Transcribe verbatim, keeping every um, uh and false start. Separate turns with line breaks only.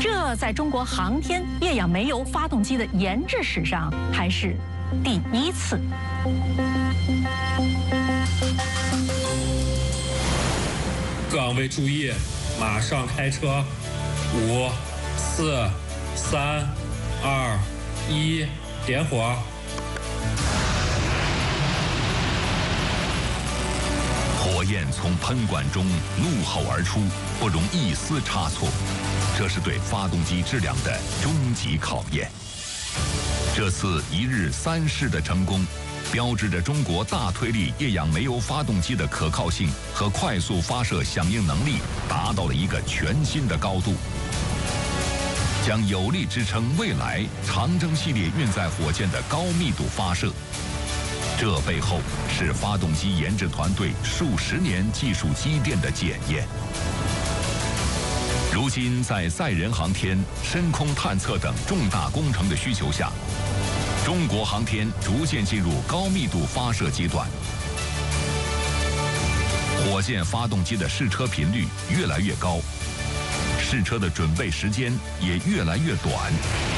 这在中国航天液氧煤油发动机的研制史上还是第一次。
岗位注意，马上开车！五、四、三、二、一，点火！
火焰从喷管中怒吼而出，不容一丝差错。这是对发动机质量的终极考验。这次一日三试的成功，标志着中国大推力液氧煤油发动机的可靠性和快速发射响应能力达到了一个全新的高度，将有力支撑未来长征系列运载火箭的高密度发射。这背后是发动机研制团队数十年技术积淀的检验。如今，在载人航天、深空探测等重大工程的需求下，中国航天逐渐进入高密度发射阶段。火箭发动机的试车频率越来越高，试车的准备时间也越来越短。